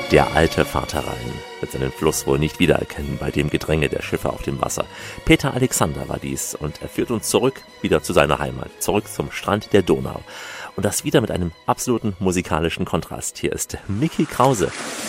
Der alte Vater Rhein wird seinen Fluss wohl nicht wiedererkennen bei dem Gedränge der Schiffe auf dem Wasser. Peter Alexander war dies und er führt uns zurück wieder zu seiner Heimat, zurück zum Strand der Donau. Und das wieder mit einem absoluten musikalischen Kontrast. Hier ist Mickey Krause.